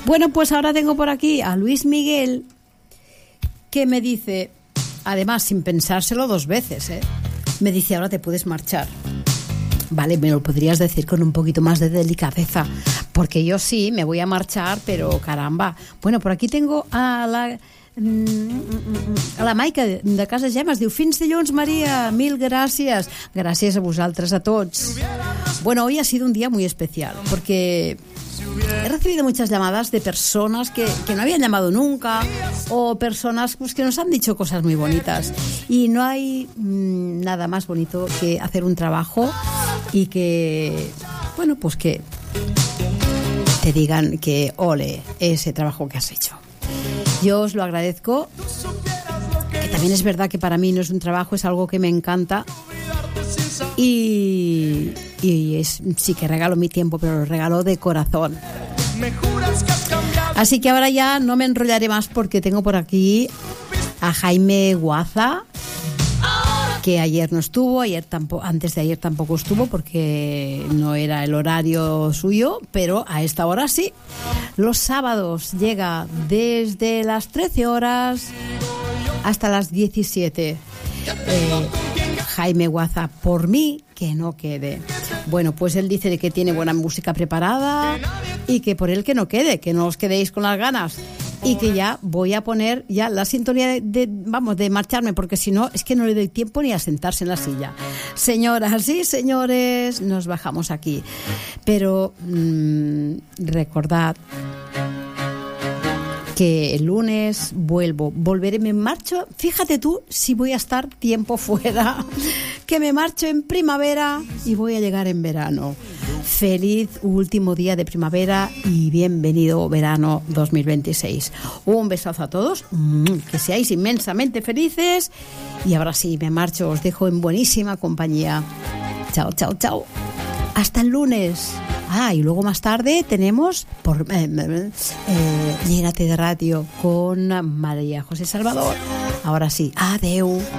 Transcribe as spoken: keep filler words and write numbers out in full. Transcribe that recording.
Bueno, pues ahora tengo por aquí a Luis Miguel, que me dice, además sin pensárselo dos veces, ¿eh? Me dice, ahora te puedes marchar. Vale, me lo podrías decir con un poquito más de delicadeza, porque yo sí me voy a marchar, pero caramba. Bueno, por aquí tengo a la... a la Maica de Casa Gemma. Es diu, fins dilluns, María, mil gracias. Gracias a vosaltres, a tots. Bueno, hoy ha sido un día muy especial, porque he recibido muchas llamadas de personas que, que no habían llamado nunca, o personas pues, que nos han dicho cosas muy bonitas, y no hay mmm, nada más bonito que hacer un trabajo y que, bueno, pues que te digan que ole ese trabajo que has hecho. Yo os lo agradezco, que también es verdad que para mí no es un trabajo, es algo que me encanta, y, y es, sí que regalo mi tiempo, pero lo regalo de corazón. Así que ahora ya no me enrollaré más, porque tengo por aquí a Jaime Guaza, que ayer no estuvo, ayer tampoco, antes de ayer tampoco estuvo, porque no era el horario suyo, pero a esta hora sí. Los sábados llega desde las trece horas hasta las diecisiete. Eh, Jaime Guaza, por mí, que no quede. Bueno, pues él dice que tiene buena música preparada y que por él que no quede, que no os quedéis con las ganas. Y que ya voy a poner ya la sintonía de, de, vamos, de marcharme, porque si no, es que no le doy tiempo ni a sentarse en la silla. Señoras y señores, nos bajamos aquí. Pero mmm, recordad que el lunes vuelvo, volveré, me marcho, fíjate tú si voy a estar tiempo fuera, que me marcho en primavera y voy a llegar en verano. Feliz último día de primavera y bienvenido verano dos mil veintiséis. Un besazo a todos, que seáis inmensamente felices, y ahora sí, me marcho, os dejo en buenísima compañía. Chao, chao, chao. Hasta el lunes. Ah, y luego más tarde tenemos por eh, eh, Llénate de Radio con María José Salvador. Ahora sí, adeu.